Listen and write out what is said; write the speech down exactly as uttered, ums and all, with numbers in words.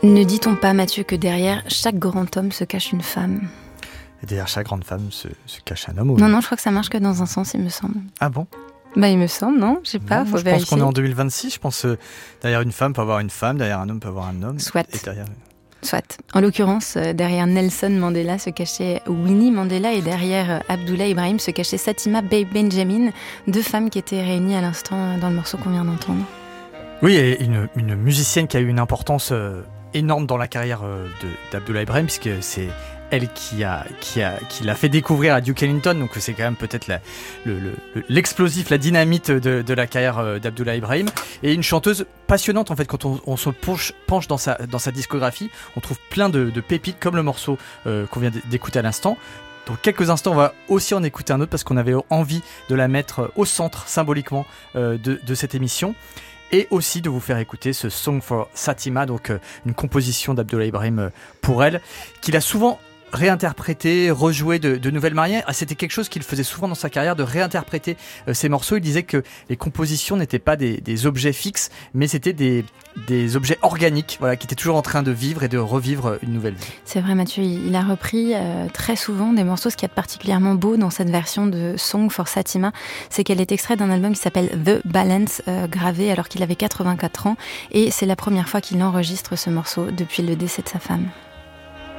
Ne dit-on pas, Mathieu, que derrière chaque grand homme se cache une femme ? Et derrière chaque grande femme se, se cache un homme ou... Non, non, je crois que ça marche que dans un sens, il me semble. Ah bon ? Bah, il me semble, non ? Je sais pas, non, faut je vérifier. pense qu'on est en deux mille vingt-six, je pense euh, derrière une femme peut avoir une femme, derrière un homme peut avoir un homme. Soit. Et derrière... Soit. En l'occurrence, euh, derrière Nelson Mandela se cachait Winnie Mandela et derrière euh, Abdoulaye Ibrahim se cachait Satima Bey Benjamin, deux femmes qui étaient réunies à l'instant euh, dans le morceau qu'on vient d'entendre. Oui, et une, une musicienne qui a eu une importance euh, énorme dans la carrière euh, de, d'Abdoulaye Ibrahim, puisque c'est elle qui, a, qui, a, qui l'a fait découvrir à Duke Ellington, donc c'est quand même peut-être la, le, le, l'explosif, la dynamite de, de la carrière euh, d'Abdoulaye Ibrahim, et une chanteuse passionnante en fait. Quand on, on se penche, penche dans, sa, dans sa discographie, on trouve plein de, de pépites comme le morceau euh, qu'on vient d'écouter à l'instant. Dans quelques instants, on va aussi en écouter un autre parce qu'on avait envie de la mettre au centre symboliquement euh, de, de cette émission. Et aussi de vous faire écouter ce Song for Satima, donc euh, une composition d'Abdoulaye Ibrahim euh, pour elle, qu'il a souvent réinterprété, rejoué de, de nouvelles manières. Ah, c'était quelque chose qu'il faisait souvent dans sa carrière, de réinterpréter euh, ses morceaux. Il disait que les compositions n'étaient pas des, des objets fixes, mais c'était des, des objets organiques, voilà, qui étaient toujours en train de vivre et de revivre une nouvelle vie. C'est vrai, Mathieu, il a repris euh, très souvent des morceaux. Ce qui est particulièrement beau dans cette version de Song for Satima, c'est qu'elle est extraite d'un album qui s'appelle The Balance, euh, gravé alors qu'il avait quatre-vingt-quatre ans, et c'est la première fois qu'il enregistre ce morceau depuis le décès de sa femme.